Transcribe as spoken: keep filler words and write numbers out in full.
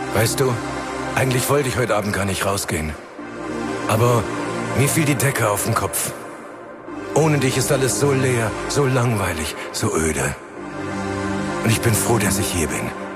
Weißt du, eigentlich wollte ich heute Abend gar nicht rausgehen. Aber mir fiel die Decke auf den Kopf. Ohne dich ist alles so leer, so langweilig, so öde. Und ich bin froh, dass ich hier bin.